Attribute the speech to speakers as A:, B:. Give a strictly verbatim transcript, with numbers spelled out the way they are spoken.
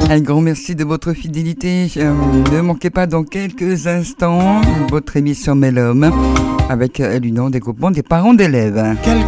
A: Un grand merci de votre fidélité. Euh, ne manquez pas dans quelques instants votre émission Melom avec l'Union des groupements des parents d'élèves.
B: Quel